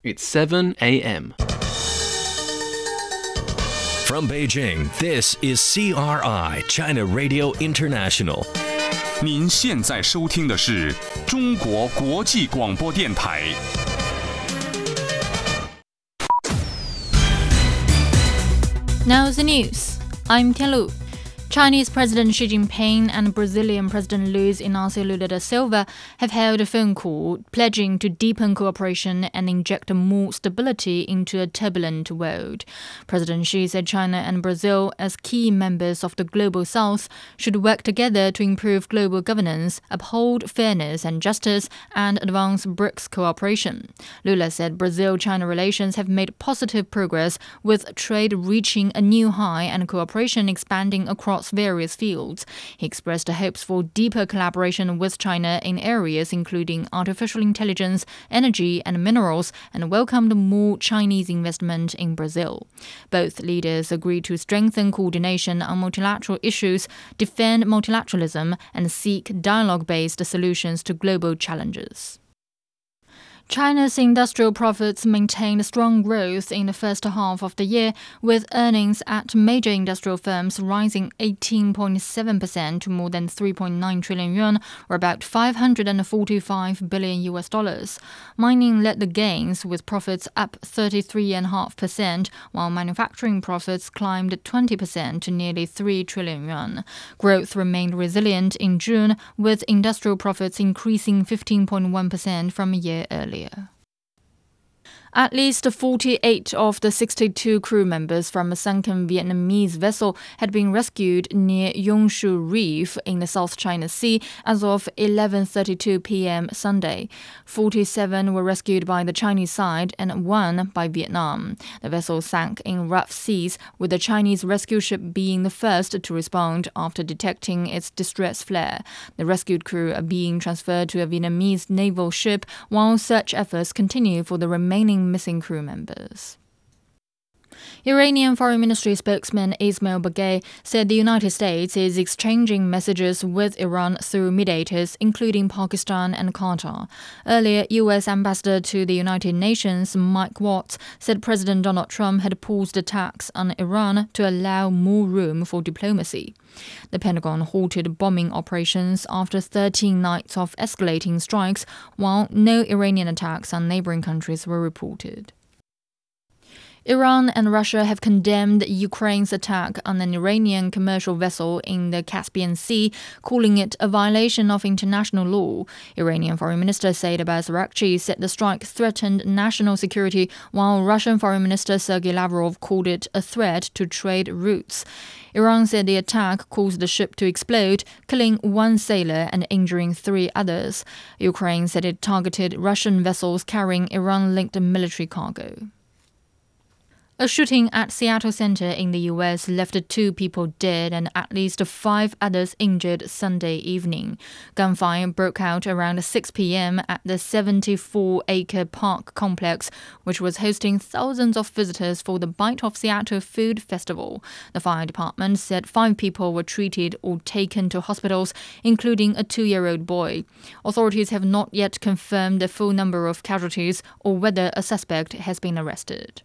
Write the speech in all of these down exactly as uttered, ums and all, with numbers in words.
It's seven a.m. From Beijing, this is C R I, China Radio International. 您现在收听的是中国国际广播电台。 Now the news. I'm Tianlu. Chinese President Xi Jinping and Brazilian President Luiz Inácio Lula da Silva have held a phone call pledging to deepen cooperation and inject more stability into a turbulent world. President Xi said China and Brazil, as key members of the Global South, should work together to improve global governance, uphold fairness and justice, and advance BRICS cooperation. Lula said Brazil-China relations have made positive progress, with trade reaching a new high and cooperation expanding across various fields. He expressed hopes for deeper collaboration with China in areas including artificial intelligence, energy and minerals, and welcomed more Chinese investment in Brazil. Both leaders agreed to strengthen coordination on multilateral issues, defend multilateralism, and seek dialogue-based solutions to global challenges. China's industrial profits maintained strong growth in the first half of the year, with earnings at major industrial firms rising eighteen point seven percent to more than three point nine trillion yuan, or about five hundred forty-five billion U S dollars. Mining led the gains, with profits up thirty-three point five percent, while manufacturing profits climbed twenty percent to nearly three trillion yuan. Growth remained resilient in June, with industrial profits increasing fifteen point one percent from a year earlier. At least forty-eight of the sixty-two crew members from a sunken Vietnamese vessel had been rescued near Yongshu Reef in the South China Sea as of eleven thirty-two p.m. Sunday. forty-seven were rescued by the Chinese side and one by Vietnam. The vessel sank in rough seas, with the Chinese rescue ship being the first to respond after detecting its distress flare. The rescued crew are being transferred to a Vietnamese naval ship, while search efforts continue for the remaining missing crew members. Iranian Foreign Ministry spokesman Ismail Baghei said the United States is exchanging messages with Iran through mediators, including Pakistan and Qatar. Earlier, U S Ambassador to the United Nations Mike Watts said President Donald Trump had paused attacks on Iran to allow more room for diplomacy. The Pentagon halted bombing operations after thirteen nights of escalating strikes, while no Iranian attacks on neighboring countries were reported. Iran and Russia have condemned Ukraine's attack on an Iranian commercial vessel in the Caspian Sea, calling it a violation of international law. Iranian Foreign Minister Said Abbas Araghchi said the strike threatened national security, while Russian Foreign Minister Sergei Lavrov called it a threat to trade routes. Iran said the attack caused the ship to explode, killing one sailor and injuring three others. Ukraine said it targeted Russian vessels carrying Iran-linked military cargo. A shooting at Seattle Center in the U S left two people dead and at least five others injured Sunday evening. Gunfire broke out around six p.m. at the seventy-four acre park complex, which was hosting thousands of visitors for the Bite of Seattle Food Festival. The fire department said five people were treated or taken to hospitals, including a two-year-old boy. Authorities have not yet confirmed the full number of casualties or whether a suspect has been arrested.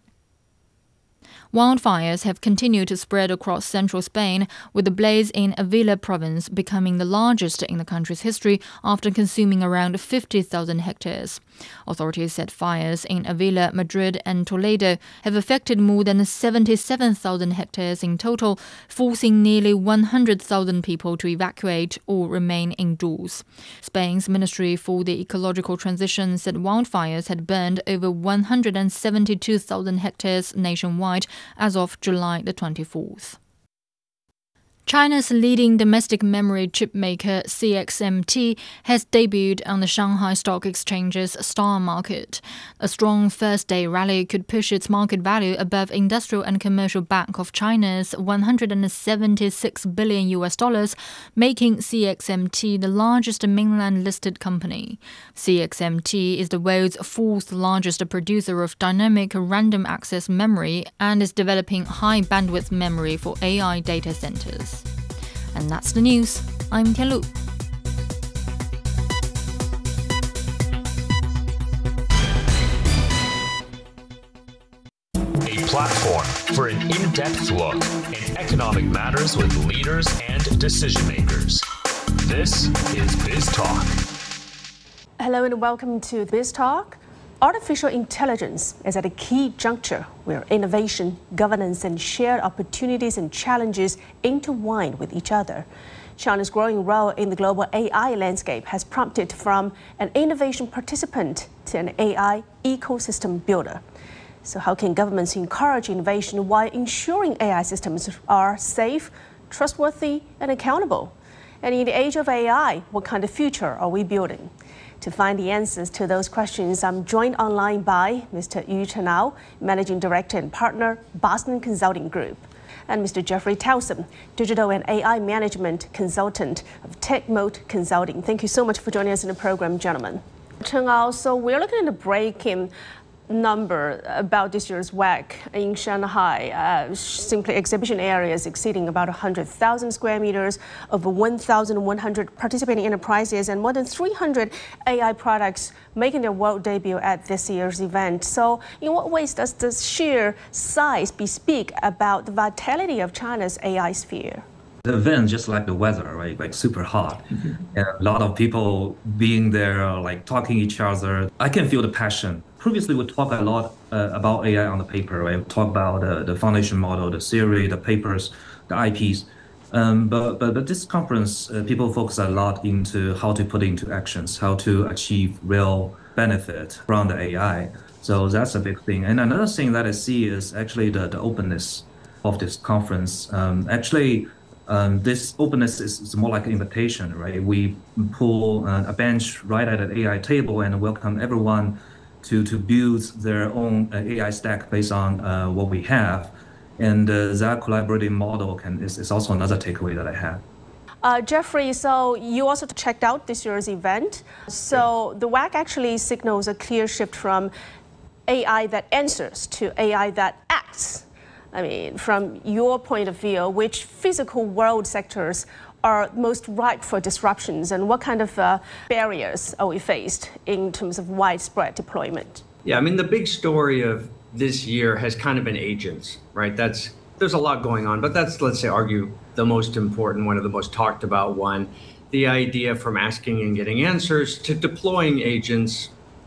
Wildfires have continued to spread across central Spain, with the blaze in Avila province becoming the largest in the country's history after consuming around fifty thousand hectares. Authorities said fires in Avila, Madrid and Toledo have affected more than seventy-seven thousand hectares in total, forcing nearly one hundred thousand people to evacuate or remain indoors. Spain's Ministry for the Ecological Transition said wildfires had burned over one hundred seventy-two thousand hectares nationwide as of July the twenty-fourth. China's leading domestic memory chip maker C X M T has debuted on the Shanghai Stock Exchange's Star Market. A strong first-day rally could push its market value above Industrial and Commercial Bank of China's one hundred seventy-six billion U S dollars, making C X M T the largest mainland-listed company. C X M T is the world's fourth largest producer of dynamic random access memory and is developing high-bandwidth memory for A I data centers. And that's the news. I'm Tianlu. platform for an in-depth look in economic matters with leaders and decision makers. This is Biz Talk. Hello and welcome to Biz Talk. Artificial intelligence is at a key juncture where innovation, governance, and shared opportunities and challenges intertwine with each other. China's growing role in the global A I landscape has prompted from an innovation participant to an A I ecosystem builder. So how can governments encourage innovation while ensuring A I systems are safe, trustworthy, and accountable? And in the age of A I, what kind of future are we building? To find the answers to those questions, I'm joined online by Mister Yu Chenao, Managing Director and Partner, Boston Consulting Group, and Mister Jeffrey Towson, Digital and A I Management Consultant of TechMoat Consulting. Thank you so much for joining us in the program, gentlemen. Chenao, so we're looking at a break-in number about this year's W E C in Shanghai, uh, simply exhibition areas exceeding about one hundred thousand square meters, over one thousand one hundred participating enterprises, and more than three hundred A I products making their world debut at this year's event. So in what ways does the sheer size bespeak about the vitality of China's A I sphere? The event, just like the weather, right? Like super hot, mm-hmm. and a lot of people being there, like talking each other. I can feel the passion. Previously, we talk a lot uh, about A I on the paper, right? We talk about uh, the foundation model, the theory, the papers, the I Ps. Um, but, but but this conference, uh, people focus a lot into how to put it into actions, how to achieve real benefit from the A I. So that's a big thing. And another thing that I see is actually the, the openness of this conference. Um, actually. Um, this openness is, is more like an invitation, right? We pull uh, a bench right at an A I table and welcome everyone to, to build their own uh, A I stack based on uh, what we have. And uh, that collaborative model can is, is also another takeaway that I have. Uh, Jeffrey, so you also checked out this year's event. So yeah. The W E C actually signals a clear shift from A I that answers to A I that acts. I mean, from your point of view, which physical world sectors are most ripe for disruptions, and what kind of uh, barriers are we faced in terms of widespread deployment? Yeah, I mean, the big story of this year has kind of been agents, right? That's there's a lot going on, but that's, let's say, argue the most important, one of the most talked about one. The idea from asking and getting answers to deploying agents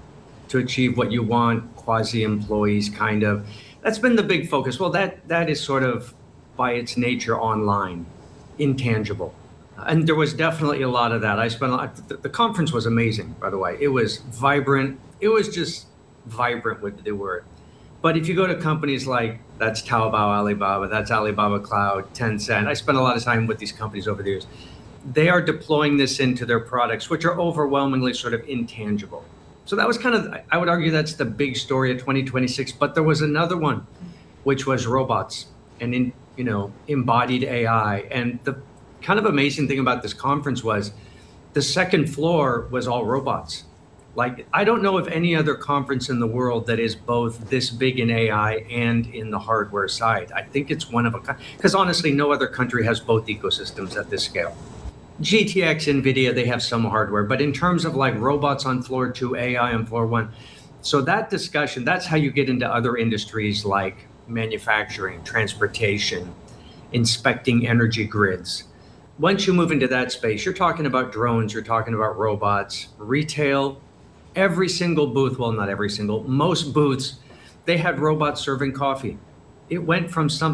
to achieve what you want, quasi-employees kind of. That's been the big focus. Well, that that is sort of by its nature online, intangible. And there was definitely a lot of that. I spent a lot, the, the conference was amazing, by the way. It was vibrant. It was just vibrant with the word. But if you go to companies like, that's Taobao, Alibaba, that's Alibaba Cloud, Tencent. I spent a lot of time with these companies over the years. They are deploying this into their products, which are overwhelmingly sort of intangible. So that was kind of, I would argue that's the big story of twenty twenty-six, but there was another one, which was robots and, in, you know, embodied A I. And the kind of amazing thing about this conference was the second floor was all robots. Like, I don't know of any other conference in the world that is both this big in A I and in the hardware side. I think it's one of a kind, because honestly, no other country has both ecosystems at this scale. G T X, NVIDIA, they have some hardware, but in terms of like robots on floor two, A I on floor one. So that discussion, that's how you get into other industries like manufacturing, transportation, inspecting energy grids. Once you move into that space, you're talking about drones, you're talking about robots, retail, every single booth, well, not every single, most booths, they had robots serving coffee. It went from something